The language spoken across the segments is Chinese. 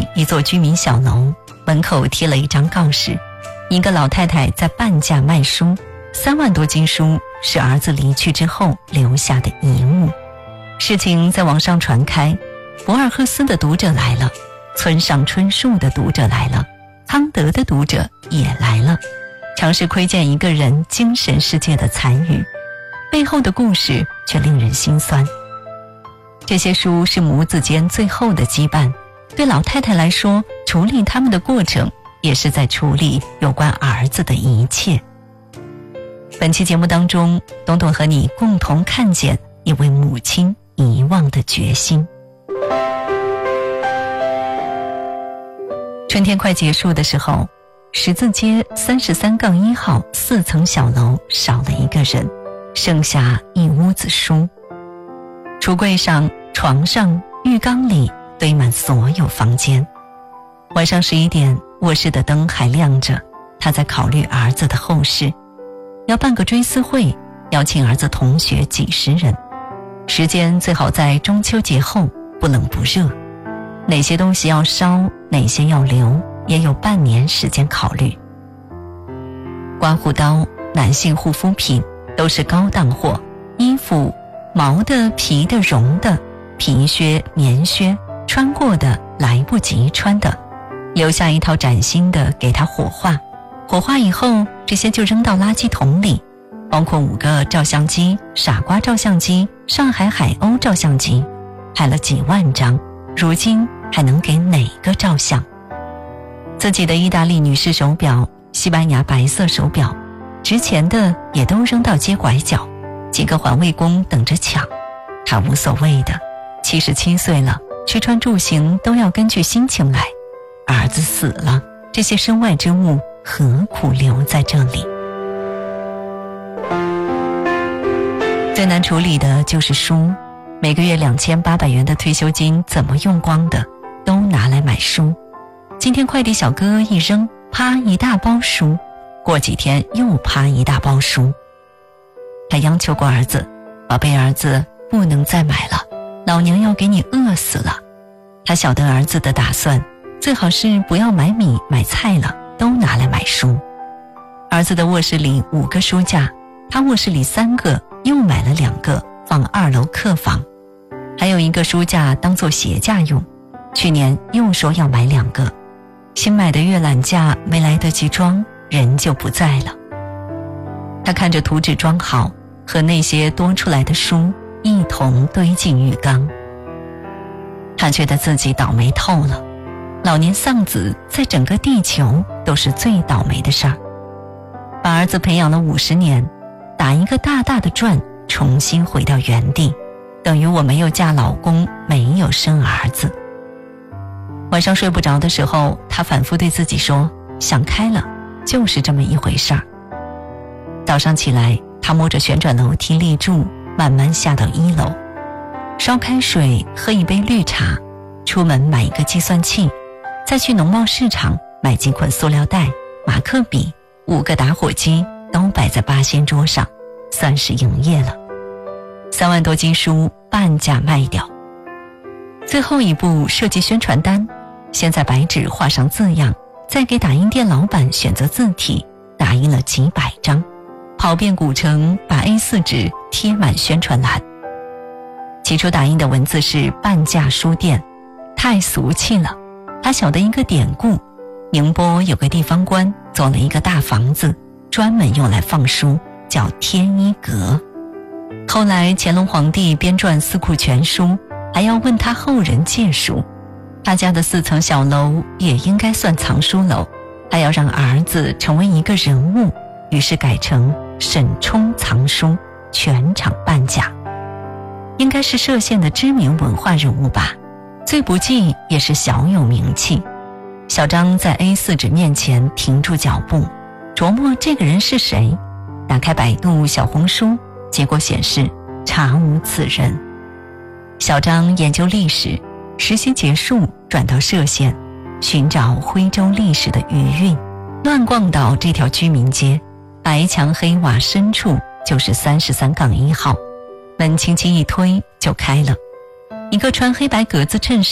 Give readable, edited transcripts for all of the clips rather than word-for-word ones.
里一座居民小楼，门口贴了一张告示，一个老太太在半价卖书，3万多斤书是儿子离去之后留下的遗物。事情在网上传开，博尔赫斯的读者来了，村上春树的读者来了，康德的读者也来了，尝试窥见一个人精神世界的残余，背后的故事却令人心酸。这些书是母子间最后的羁绊，对老太太来说，处理他们的过程也是在处理有关儿子的一切。本期节目当中，董董和你共同看见一位母亲遗忘的决心。春天快结束的时候，十字街33-1号4层小楼少了一个人，剩下一屋子书。橱柜上、床上、浴缸里堆满所有房间。晚上11点，卧室的灯还亮着，他在考虑儿子的后事，要办个追思会，邀请儿子同学几十人，时间最好在中秋节后，不冷不热。哪些东西要烧，哪些要留，也有半年时间考虑。刮胡刀、男性护肤品都是高档货，衣服毛的、皮的、绒的，皮靴、棉靴，穿过的来不及穿的，留下一套崭新的给他火化。火化以后，这些就扔到垃圾桶里，包括5个照相机、傻瓜照相机、上海海鸥照相机，拍了几万张，如今还能给哪个照相？自己的意大利女士手表、西班牙白色手表，值钱的也都扔到街拐角，几个环卫工等着抢。他无所谓的，77岁了，吃穿住行都要根据心情来。儿子死了，这些身外之物何苦留在这里？最难处理的就是书，每个月2800元的退休金怎么用光的，都拿来买书。今天快递小哥一扔，啪一大包书，过几天又啪一大包书。他央求过儿子，宝贝儿子，不能再买了，老娘要给你饿死了。他晓得儿子的打算，最好是不要买米买菜了，都拿来买书。儿子的卧室里5个书架，他卧室里3个，又买了2个放2楼客房，还有1个书架当作鞋架用，去年又说要买2个。新买的阅览架没来得及装，人就不在了。他看着图纸装好，和那些多出来的书一同堆进浴缸。他觉得自己倒霉透了，老年丧子在整个地球都是最倒霉的事儿。把儿子培养了50年，打一个大大的转，重新回到原地，等于我没有嫁老公，没有生儿子。晚上睡不着的时候，他反复对自己说，想开了，就是这么一回事儿。早上起来，他摸着旋转楼梯立柱，慢慢下到1楼，烧开水，喝一杯绿茶，出门买一个计算器，再去农贸市场买几捆塑料袋、马克笔、5个打火机，都摆在八仙桌上，算是营业了。3万多斤书半价卖掉。最后一步设计宣传单，先在白纸画上字样，再给打印店老板选择字体，打印了几百张，跑遍古城，把 A4 纸贴满宣传栏。起初打印的文字是半价书店，太俗气了。他晓得一个典故，宁波有个地方官做了一个大房子，专门用来放书，叫天一阁。后来乾隆皇帝编撰4库全书，还要问他后人借书，他家的4层小楼也应该算藏书楼，还要让儿子成为一个人物，于是改成沈冲藏书，全场半价。应该是歙县的知名文化人物吧，最不济也是小有名气。小张在 A4 纸面前停住脚步，琢磨这个人是谁，打开百度、小红书，结果显示查无此人。小张研究历史，实习结束转到歙县，寻找徽州历史的余韵，乱逛到这条居民街，白墙黑瓦深处就是33-1号，门轻轻一推就开了。一个穿黑白格子衬衫、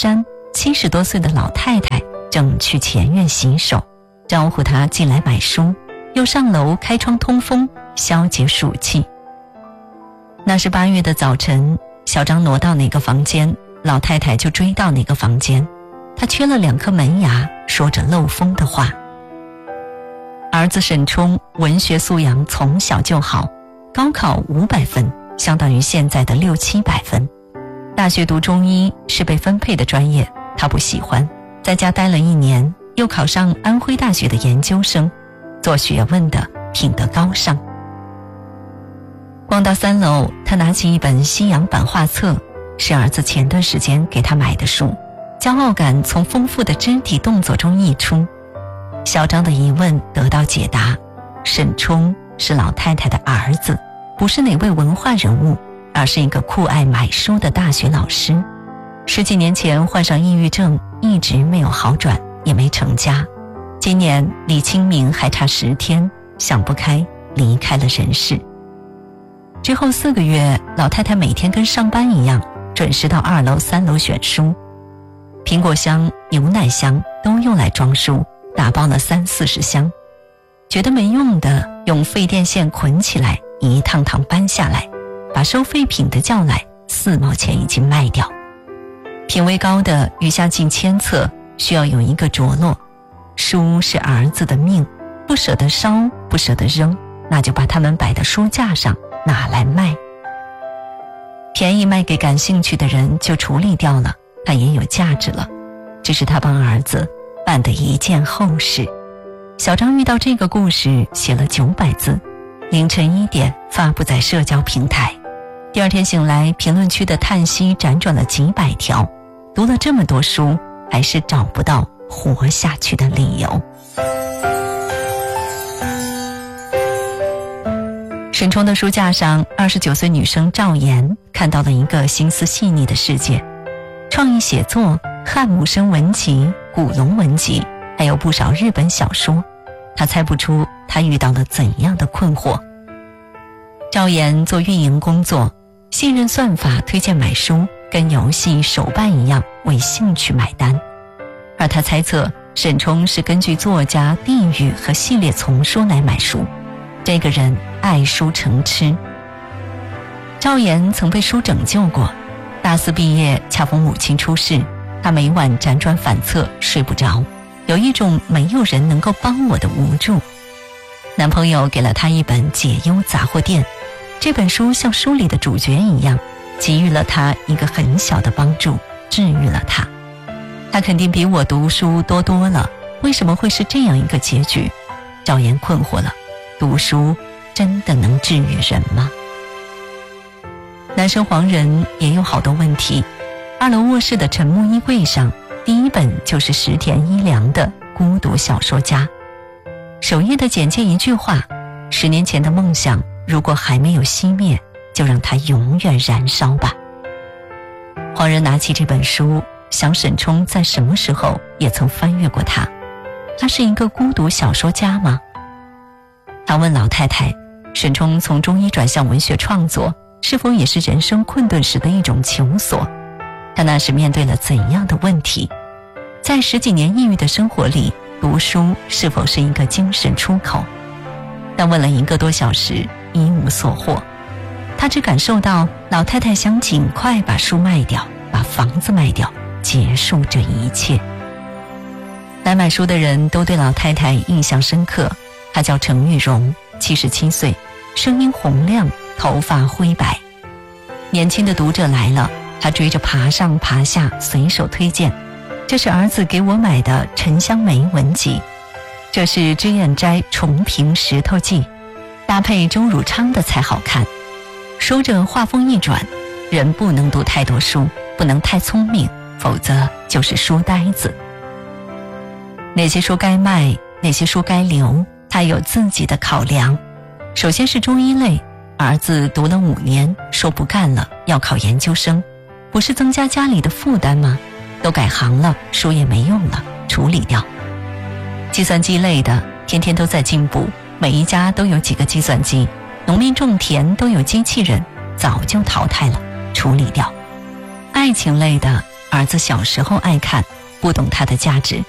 70多岁的老太太正去前院洗手，招呼她进来买书，又上楼开窗通风，消解暑气。那是8月的早晨，小张挪到哪个房间，老太太就追到哪个房间。她缺了2颗门牙，说着漏风的话。儿子沈冲文学素养从小就好，高考500分，相当于现在的600-700分。大学读中医是被分配的专业，他不喜欢，在家待了1年，又考上安徽大学的研究生，做学问的，品德高尚。逛到3楼，他拿起一本西洋版画册，是儿子前段时间给他买的书，骄傲感从丰富的肢体动作中溢出。小张的疑问得到解答，沈冲是老太太的儿子，不是哪位文化人物，而是一个酷爱买书的大学老师。10几年前患上抑郁症，一直没有好转，也没成家。今年离清明还差10天，想不开离开了人世。之后4个月，老太太每天跟上班一样，准时到2楼3楼选书，苹果箱、牛奶箱都用来装书，打包了30-40箱，觉得没用的用废电线捆起来，一趟趟搬下来，把收废品的叫来，4毛钱一斤卖掉。品位高的余下近1000册，需要有一个着落。书是儿子的命，不舍得烧，不舍得扔，那就把它们摆到书架上，拿来卖。便宜卖给感兴趣的人就处理掉了，它也有价值了。这是他帮儿子办的一件厚事。小张遇到这个故事写了900字，凌晨1点发布在社交平台。第2天醒来，评论区的叹息辗转了几百条，读了这么多书，还是找不到活下去的理由。沈冲的书架上，29岁女生赵岩看到了一个心思细腻的世界，创意写作、汉姆生文集、古龙文集，还有不少日本小说。她猜不出她遇到了怎样的困惑。赵岩做运营工作，信任算法推荐买书，跟游戏手办一样，为兴趣买单。而他猜测沈冲是根据作家、地域和系列丛书来买书，这个人爱书成痴。赵岩曾被书拯救过，大4毕业恰逢母亲出事，他每晚辗转反侧，睡不着，有一种没有人能够帮我的无助。男朋友给了他一本《解忧杂货店》，这本书像书里的主角一样，给予了他一个很小的帮助，治愈了他。他肯定比我读书多多了，为什么会是这样一个结局？赵岩困惑了，读书真的能治愈人吗？男生黄仁也有好多问题。2楼卧室的沉木衣柜上，第1本就是石田一良的《孤独小说家》，首页的简介一句话：10年前的梦想，如果还没有熄灭，就让它永远燃烧吧。黄仁拿起这本书，想沈冲在什么时候也曾翻阅过它。他是一个孤独小说家吗？他问老太太，沈冲从中医转向文学创作，是否也是人生困顿时的一种求索？他那时面对了怎样的问题？在10几年抑郁的生活里，读书是否是一个精神出口？但问了1个多小时，一无所获。他只感受到老太太想尽快把书卖掉，把房子卖掉，结束这一切。来买书的人都对老太太印象深刻，她叫程玉荣，77岁，声音洪亮，头发灰白。年轻的读者来了，她追着爬上爬下，随手推荐，这是儿子给我买的沉香梅文集，这是脂砚斋重评石头记，搭配周汝昌的才好看。说着话锋一转，人不能读太多书，不能太聪明，否则就是书呆子。哪些书该卖，哪些书该留，他有自己的考量。首先是中医类，儿子读了5年，说不干了，要考研究生，不是增加家里的负担吗？都改行了，书也没用了，处理掉。计算机类的，天天都在进步，每一家都有几个计算机，农民种田都有机器人，早就淘汰了，处理掉。爱情类的， 儿子小时候爱看，不懂它的价值，